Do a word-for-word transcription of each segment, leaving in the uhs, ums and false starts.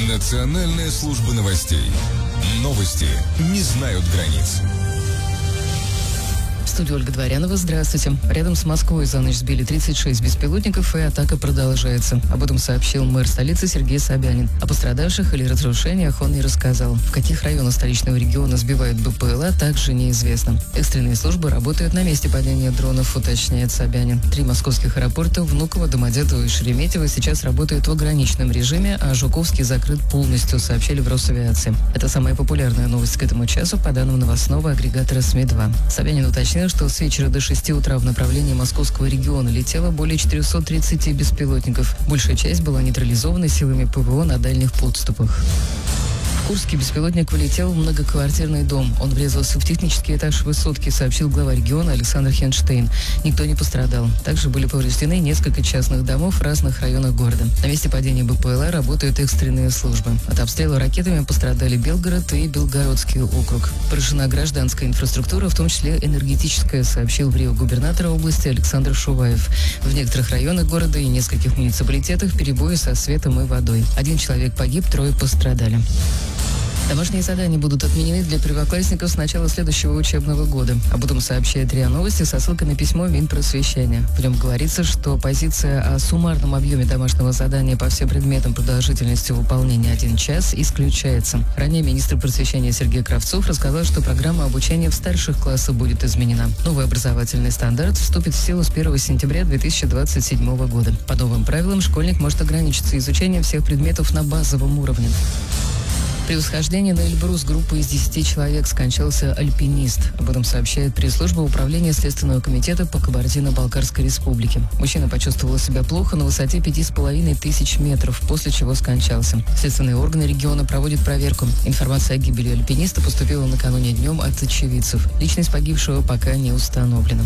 Национальная служба новостей. Новости не знают границ. В студии Ольга Дворянова. Здравствуйте. Рядом с Москвой за ночь сбили тридцать шесть беспилотников, и атака продолжается. Об этом сообщил мэр столицы Сергей Собянин. О пострадавших или разрушениях он не рассказал. В каких районах столичного региона сбивают БПЛА, также неизвестно. Экстренные службы работают на месте падения дронов, уточняет Собянин. Три московских аэропорта — Внуково, Домодедово и Шереметьево — сейчас работают в ограниченном режиме, а Жуковский закрыт полностью, сообщили в Росавиации. Это самая популярная новость к этому часу, по данным новостного агрегатора СМИ два. Собянин уточнил, что с вечера до шести утра в направлении московского региона летело более четыреста тридцать беспилотников. Большая часть была нейтрализована силами ПВО на дальних подступах. В Курске беспилотник влетел в многоквартирный дом. Он врезался в технический этаж высотки, сообщил глава региона Александр Хенштейн. Никто не пострадал. Также были повреждены несколько частных домов в разных районах города. На месте падения БПЛА работают экстренные службы. От обстрела ракетами пострадали Белгород и Белгородский округ. Поражена гражданская инфраструктура, в том числе энергетическая, сообщил в Рио губернатор области Александр Шуваев. В некоторых районах города и нескольких муниципалитетах перебои со светом и водой. Один человек погиб, трое пострадали. Домашние задания будут отменены для первоклассников с начала следующего учебного года. Об этом сообщает РИА Новости со ссылкой на письмо Минпросвещения. В нем говорится, что позиция о суммарном объеме домашнего задания по всем предметам продолжительностью выполнения один час исключается. Ранее министр просвещения Сергей Кравцов рассказал, что программа обучения в старших классах будет изменена. Новый образовательный стандарт вступит в силу с первого сентября две тысячи двадцать седьмого года. По новым правилам школьник может ограничиться изучением всех предметов на базовом уровне. При восхождении на Эльбрус группы из десяти человек скончался альпинист. Об этом сообщает пресс-служба Управления Следственного комитета по Кабардино-Балкарской республике. Мужчина почувствовал себя плохо на высоте пяти с половиной тысяч метров, после чего скончался. Следственные органы региона проводят проверку. Информация о гибели альпиниста поступила накануне днем от очевидцев. Личность погибшего пока не установлена.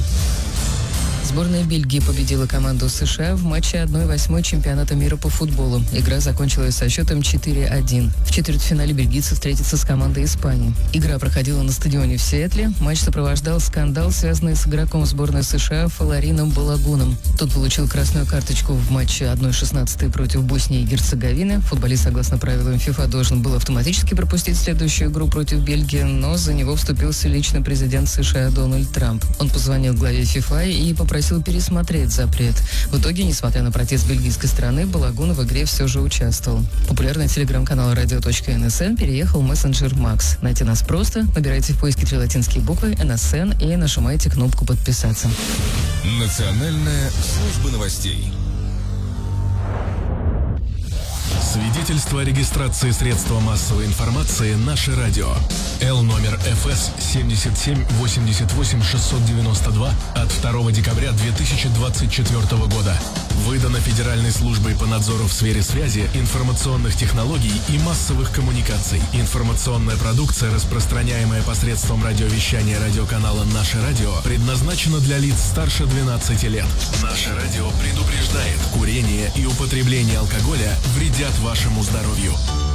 Сборная Бельгии победила команду США в матче одной восьмой чемпионата мира по футболу. Игра закончилась со счетом четыре один. В четвертьфинале бельгийцы встретятся с командой Испании. Игра проходила на стадионе в Сиэтле. Матч сопровождал скандал, связанный с игроком сборной США Фаларином Балагуном. Тот получил красную карточку в матче одна шестнадцатая против Боснии и Герцеговины. Футболист, согласно правилам ФИФА, должен был автоматически пропустить следующую игру против Бельгии, но за него вступился лично президент США Дональд Трамп. Он позвонил главе ФИФА и попросил просил пересмотреть запрет. В итоге, несмотря на протест бельгийской стороны, Балагун в игре все же участвовал. Популярный телеграм-канал радио точка эн эс эн переехал в мессенджер Макс. Найти нас просто. Набирайте в поиске три латинские буквы эн эс эн и нажимайте кнопку «Подписаться». Национальная служба новостей. Свидетельство о регистрации средства массовой информации «Наше радио». Л номер эф эс семь семь восемь восемь шесть девять два от второго декабря две тысячи двадцать четвёртого года. Выдано Федеральной службой по надзору в сфере связи, информационных технологий и массовых коммуникаций. Информационная продукция, распространяемая посредством радиовещания радиоканала «Наше радио», предназначена для лиц старше двенадцати лет. «Наше радио» предупреждает: курение и употребление алкоголя вредят вашему здоровью.